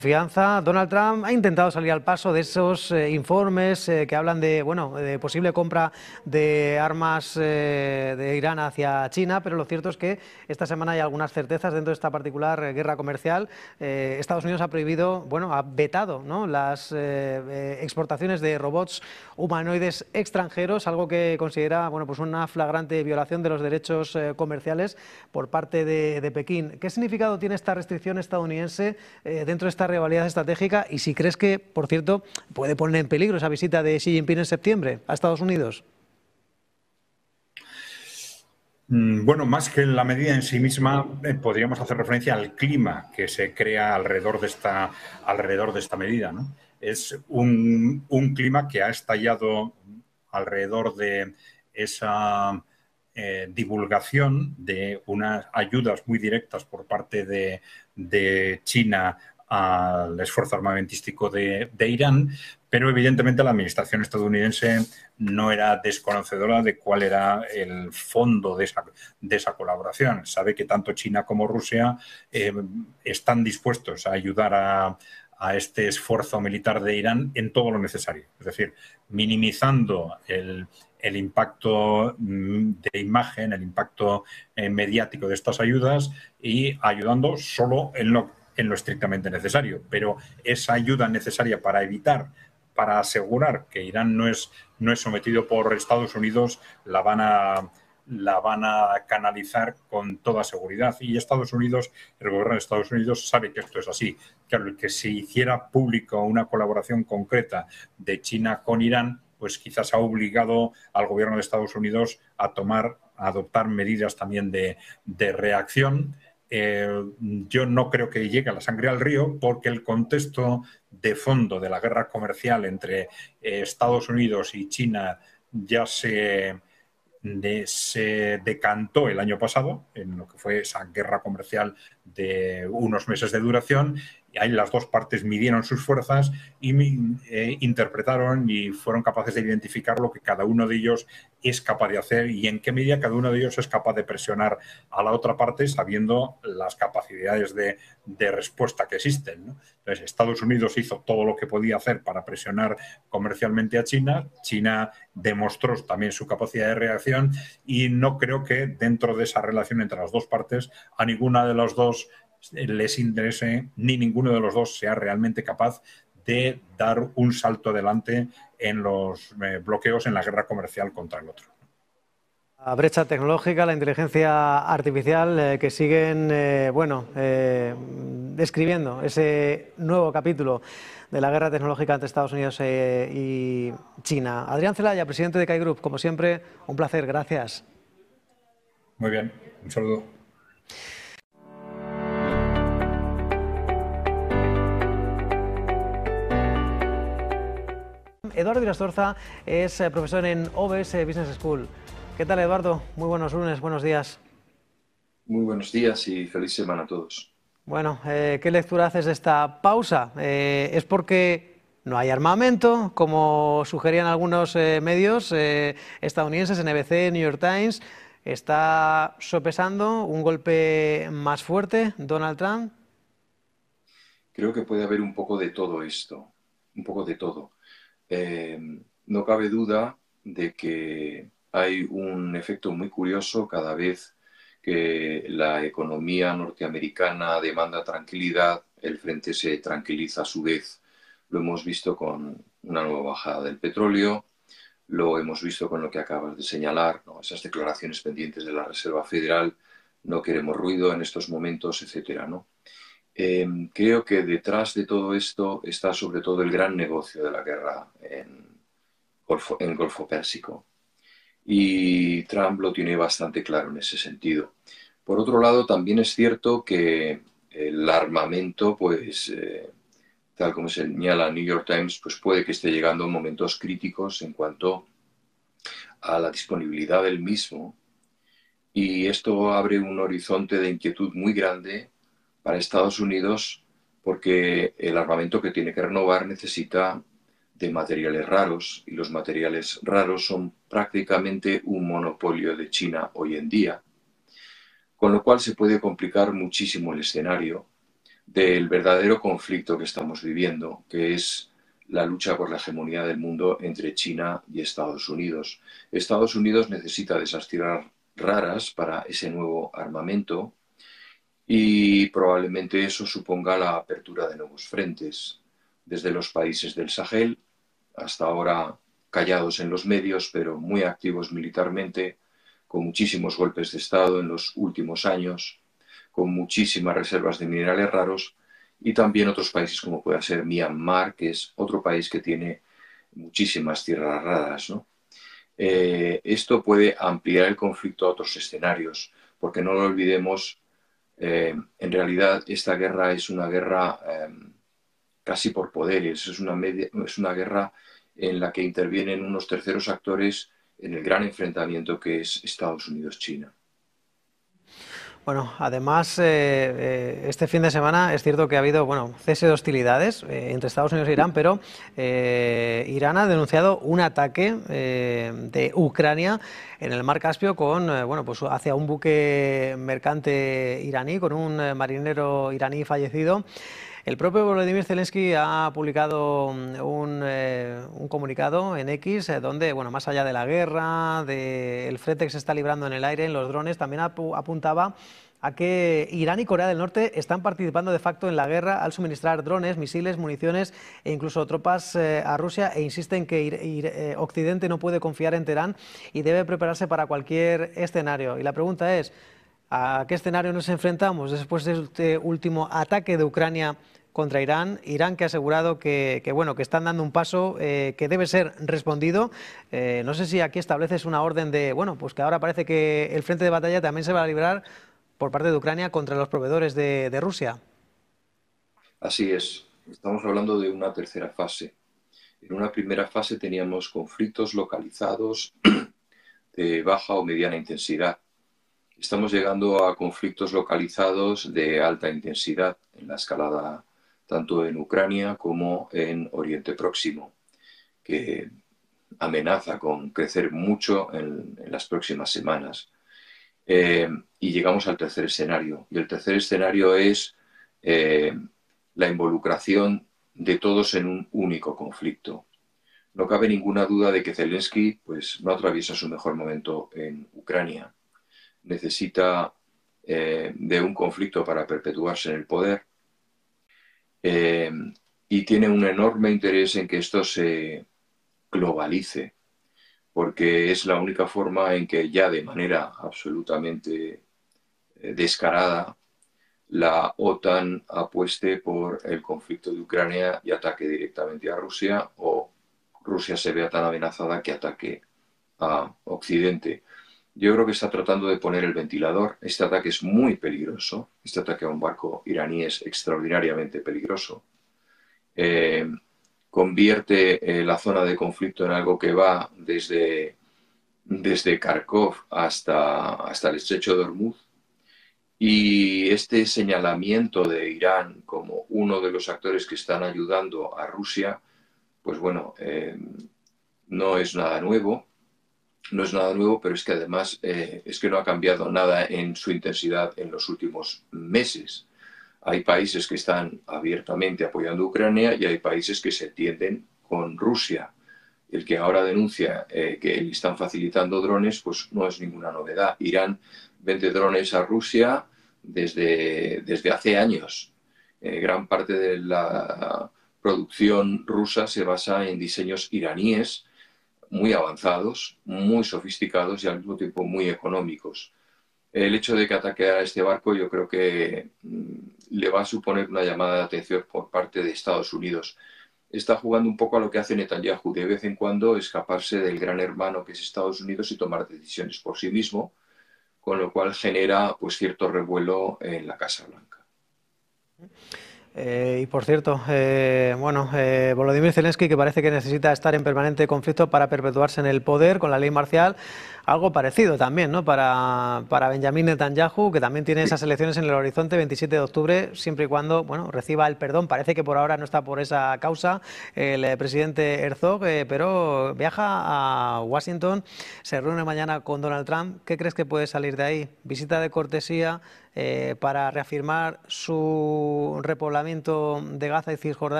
Confianza. Donald Trump ha intentado salir al paso de esos informes que hablan de, bueno, de posible compra de armas de Irán hacia China, pero lo cierto es que esta semana hay algunas certezas dentro de esta particular guerra comercial. Estados Unidos ha prohibido, bueno, ha vetado, ¿no?, las exportaciones de robots humanoides extranjeros, algo que considera, bueno, pues una flagrante violación de los derechos comerciales por parte de Pekín. ¿Qué significado tiene esta restricción estadounidense dentro de esta rivalidad estratégica, y si crees que, por cierto, puede poner en peligro esa visita de Xi Jinping en septiembre a Estados Unidos? Bueno, más que la medida en sí misma, podríamos hacer referencia al clima que se crea alrededor de esta medida, ¿no? Es un clima que ha estallado alrededor de esa divulgación de unas ayudas muy directas por parte de China al esfuerzo armamentístico de Irán, pero evidentemente la administración estadounidense no era desconocedora de cuál era el fondo de esa colaboración. Sabe que tanto China como Rusia están dispuestos a ayudar a este esfuerzo militar de Irán en todo lo necesario. Es decir, minimizando el impacto de imagen, el impacto mediático de estas ayudas y ayudando solo en lo estrictamente necesario. Pero esa ayuda necesaria para asegurar que Irán no es sometido por Estados Unidos, la van a canalizar con toda seguridad. Y Estados Unidos, el gobierno de Estados Unidos sabe que esto es así. Claro, que si hiciera público una colaboración concreta de China con Irán, pues quizás ha obligado al gobierno de Estados Unidos a adoptar medidas también de reacción. Yo no creo que llegue a la sangre al río, porque el contexto de fondo de la guerra comercial entre Estados Unidos y China ya se decantó el año pasado, en lo que fue esa guerra comercial de unos meses de duración. Y ahí las dos partes midieron sus fuerzas y interpretaron y fueron capaces de identificar lo que cada uno de ellos es capaz de hacer y en qué medida cada uno de ellos es capaz de presionar a la otra parte, sabiendo las capacidades de respuesta que existen, ¿no? Entonces, Estados Unidos hizo todo lo que podía hacer para presionar comercialmente a China. China demostró también su capacidad de reacción, y no creo que dentro de esa relación entre las dos partes a ninguna de las dos les interese, ni ninguno de los dos sea realmente capaz de dar un salto adelante en los bloqueos en la guerra comercial contra el otro. La brecha tecnológica, la inteligencia artificial que siguen, describiendo ese nuevo capítulo de la guerra tecnológica entre Estados Unidos y China. Adrián Celaya, presidente de CAI Group, como siempre, un placer, gracias. Muy bien, un saludo. Eduardo Irastorza es profesor en OBS Business School. ¿Qué tal, Eduardo? Muy buenos lunes, buenos días. Muy buenos días y feliz semana a todos. Bueno, ¿qué lectura haces de esta pausa? ¿Es porque no hay armamento, como sugerían algunos medios estadounidenses, NBC, New York Times? ¿Está sopesando un golpe más fuerte Donald Trump? Creo que puede haber un poco de todo esto, un poco de todo. No cabe duda de que hay un efecto muy curioso cada vez que la economía norteamericana demanda tranquilidad, el frente se tranquiliza a su vez. Lo hemos visto con una nueva bajada del petróleo, lo hemos visto con lo que acabas de señalar, ¿no? Esas declaraciones pendientes de la Reserva Federal, no queremos ruido en estos momentos, etcétera, ¿no? Creo que detrás de todo esto está sobre todo el gran negocio de la guerra en el Golfo Pérsico. Y Trump lo tiene bastante claro en ese sentido. Por otro lado, también es cierto que el armamento, pues, tal como señala New York Times, pues puede que esté llegando a momentos críticos en cuanto a la disponibilidad del mismo. Y esto abre un horizonte de inquietud muy grande para Estados Unidos, porque el armamento que tiene que renovar necesita de materiales raros, y los materiales raros son prácticamente un monopolio de China hoy en día, con lo cual se puede complicar muchísimo el escenario del verdadero conflicto que estamos viviendo, que es la lucha por la hegemonía del mundo entre China y Estados Unidos. Estados Unidos necesita de esas tierras raras para ese nuevo armamento y probablemente eso suponga la apertura de nuevos frentes, desde los países del Sahel, hasta ahora callados en los medios, pero muy activos militarmente, con muchísimos golpes de Estado en los últimos años, con muchísimas reservas de minerales raros, y también otros países como puede ser Myanmar, que es otro país que tiene muchísimas tierras raras, ¿no? Esto puede ampliar el conflicto a otros escenarios, porque no lo olvidemos, en realidad esta guerra es una guerra casi por poderes, es una guerra en la que intervienen unos terceros actores en el gran enfrentamiento que es Estados Unidos-China. Bueno, además, este fin de semana es cierto que ha habido, bueno, cese de hostilidades entre Estados Unidos e Irán, pero Irán ha denunciado un ataque de Ucrania en el Mar Caspio con, bueno, pues hacia un buque mercante iraní, con un marinero iraní fallecido. El propio Volodymyr Zelensky ha publicado un comunicado en X donde, bueno, más allá de la guerra, del frente que se está librando en el aire, en los drones, también apuntaba a que Irán y Corea del Norte están participando de facto en la guerra al suministrar drones, misiles, municiones e incluso tropas a Rusia, e insiste en que Occidente no puede confiar en Teherán y debe prepararse para cualquier escenario. Y la pregunta es, ¿a qué escenario nos enfrentamos después de este último ataque de Ucrania contra Irán? Irán que ha asegurado bueno, que están dando un paso que debe ser respondido. No sé si aquí estableces una orden de, bueno, pues que ahora parece que el frente de batalla también se va a librar por parte de Ucrania contra los proveedores de Rusia. Así es, estamos hablando de una tercera fase. En una primera fase teníamos conflictos localizados de baja o mediana intensidad. Estamos llegando a conflictos localizados de alta intensidad en la escalada tanto en Ucrania como en Oriente Próximo, que amenaza con crecer mucho en las próximas semanas. Y llegamos al tercer escenario. Y el tercer escenario es la involucración de todos en un único conflicto. No cabe ninguna duda de que Zelensky pues, no atraviesa su mejor momento en Ucrania. Necesita de un conflicto para perpetuarse en el poder y tiene un enorme interés en que esto se globalice, porque es la única forma en que ya de manera absolutamente descarada la OTAN apueste por el conflicto de Ucrania y ataque directamente a Rusia, o Rusia se vea tan amenazada que ataque a Occidente. Yo creo que está tratando de poner el ventilador. Este ataque es muy peligroso. Este ataque a un barco iraní es extraordinariamente peligroso. Convierte la zona de conflicto en algo que va desde Kharkov hasta el estrecho de Hormuz. Y este señalamiento de Irán como uno de los actores que están ayudando a Rusia, pues bueno, no es nada nuevo. No es nada nuevo, pero es que además es que no ha cambiado nada en su intensidad en los últimos meses. Hay países que están abiertamente apoyando a Ucrania y hay países que se tienden con Rusia. El que ahora denuncia que le están facilitando drones, pues no es ninguna novedad. Irán vende drones a Rusia desde hace años. Gran parte de la producción rusa se basa en diseños iraníes muy avanzados, muy sofisticados y al mismo tiempo muy económicos. El hecho de que ataque a este barco yo creo que le va a suponer una llamada de atención por parte de Estados Unidos. Está jugando un poco a lo que hace Netanyahu, de vez en cuando escaparse del gran hermano que es Estados Unidos y tomar decisiones por sí mismo, con lo cual genera pues cierto revuelo en la Casa Blanca. Y por cierto, Volodymyr Zelensky, que parece que necesita estar en permanente conflicto para perpetuarse en el poder con la ley marcial, algo parecido también, ¿no? Para Benjamin Netanyahu, que también tiene esas elecciones en el horizonte, 27 de octubre, siempre y cuando, bueno, reciba el perdón. Parece que por ahora no está por esa causa el presidente Herzog, pero viaja a Washington, se reúne mañana con Donald Trump. ¿Qué crees que puede salir de ahí? ¿Visita de cortesía? para reafirmar su repoblamiento de Gaza y Cisjordania